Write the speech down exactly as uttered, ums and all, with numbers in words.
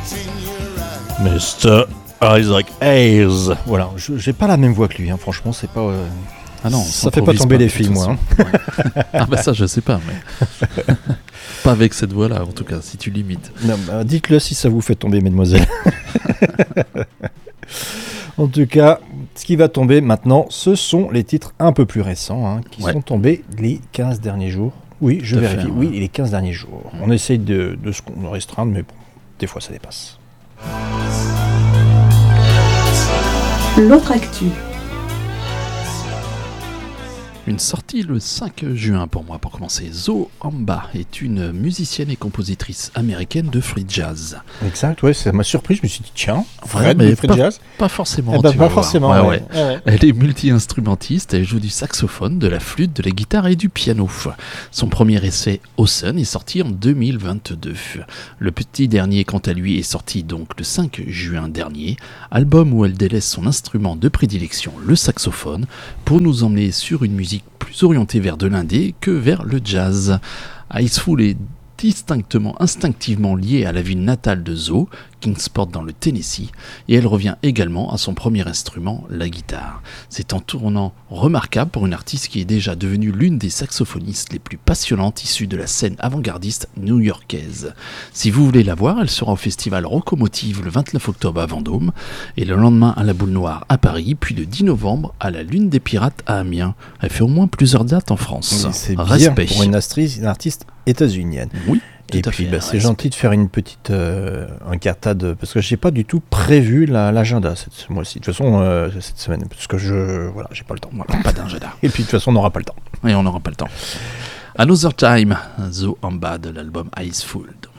mister Isaac Hayes. Voilà, je, j'ai pas la même voix que lui, hein. Franchement, c'est pas. Euh... Ah non, ça fait pas tomber pas, les filles, moi. Hein. Ouais. Ah bah ça, je sais pas, mais pas avec cette voix-là, en tout cas, si tu limites. Non, bah, dites-le si ça vous fait tomber, mesdemoiselles. En tout cas, ce qui va tomber maintenant, ce sont les titres un peu plus récents, hein, qui ouais. sont tombés les quinze derniers jours. Oui, je vérifie. Fait, oui, ouais. les quinze derniers jours. On essaye de, de se restreindre, mais bon, des fois ça dépasse. L'autre actu. Une sortie le cinq juin pour moi, pour commencer. Zoe Amba est une musicienne et compositrice américaine de free jazz. Exact, ouais, ça m'a surpris, je me suis dit tiens, Fred ouais, de free pas, jazz. Pas forcément, eh ben, tu pas vas forcément. voir. Ouais, ouais, ouais. Ouais. Elle est multi-instrumentiste, elle joue du saxophone, de la flûte, de la guitare et du piano. Son premier essai, Ocean, est sorti en deux mille vingt-deux. Le petit dernier, quant à lui, est sorti donc le cinq juin dernier, album où elle délaisse son instrument de prédilection, le saxophone, pour nous emmener sur une musique plus orientée vers de l'indé que vers le jazz. Iceful est distinctement, instinctivement liée à la ville natale de Zoe, Kingsport dans le Tennessee, et elle revient également à son premier instrument, la guitare. C'est un tournant remarquable pour une artiste qui est déjà devenue l'une des saxophonistes les plus passionnantes issues de la scène avant-gardiste new-yorkaise. Si vous voulez la voir, elle sera au festival Rocomotive le vingt-neuf octobre à Vendôme, et le lendemain à la Boule Noire à Paris, puis le dix novembre à la Lune des Pirates à Amiens. Elle fait au moins plusieurs dates en France. Oui, c'est Respect. Bien pour une artiste, une artiste états-unienne. Oui. Et puis bah, c'est gentil de faire une petite euh, incartade parce que j'ai pas du tout prévu la, l'agenda cette ce mois-ci. De toute façon euh, cette semaine parce que je voilà j'ai pas le temps. Voilà, pas d'agenda. Et puis de toute façon on n'aura pas le temps. Et on n'aura pas le temps. Another Time, Zoe Amba de l'album Iceful.